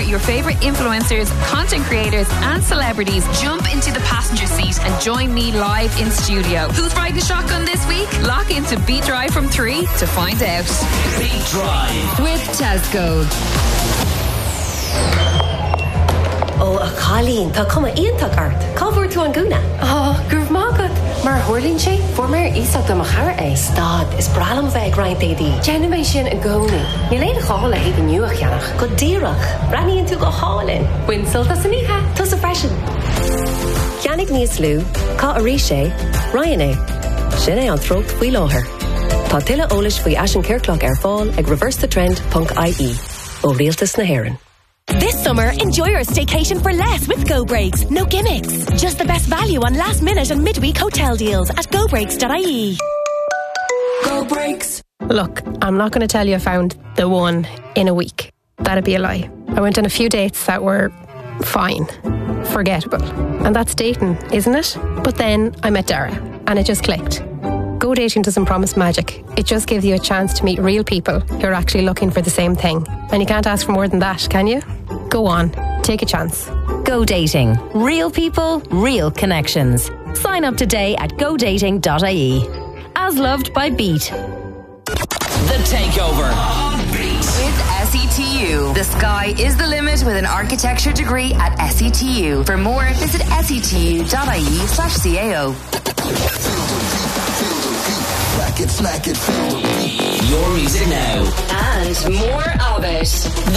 your favourite influencers, content creators and celebrities jump into the passenger seat and join me live in studio. Who's riding shotgun this week? Lock into Beat Drive from 3 to find out. Beat Drive with Tesco. Oh, a Colleen, tá cuma ionntach art. Cábhar tú an gúna? Gurb mágad. Mar thuirlín sé, formar ísach do machar é. Stad, is bralam bheith grind édí. Jenna sin a gcónaí. Ní léad a chála hí go nniuach cheannach. Go díreach. Braníonn tú go hálinn. Winsilta san ihe. Tus a freisin. Ceannig níos lú, cá a rí sé, Ryan é. Sin é an tróg faoi láthair. Tá tuile eolais faoi Ashen Kirklock ar fáil ag reversethetrend.ie. Ó rialtas na hÉireann. This summer, enjoy your staycation for less with Go Breaks. No gimmicks. Just the best value on last minute and midweek hotel deals at gobreaks.ie. Go Breaks. Look, I'm not going to tell you I found the one in a week. That'd be a lie. I went on a few dates that were fine, forgettable. And that's dating, isn't it? But then I met Dara and it just clicked. Go dating doesn't promise magic. It just gives you a chance to meet real people who are actually looking for the same thing. And you can't ask for more than that, can you? Go on, take a chance. Go Dating. Real people, real connections. Sign up today at godating.ie. As loved by Beat. The Takeover on Beat With SETU. The sky is the limit with an architecture degree at SETU. For more, visit setu.ie/CAO. Slack it, feel the beat. Your music now. And more of it.